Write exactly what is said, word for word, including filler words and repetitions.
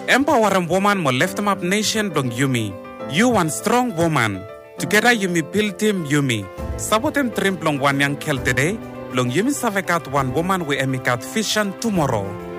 Empower woman mo lift them up nation blong Yumi. You one strong woman. Together Yumi build team Yumi. Sabotem trim blong one young kel today. Blong Yumi savekat one woman we emikat vision tomorrow.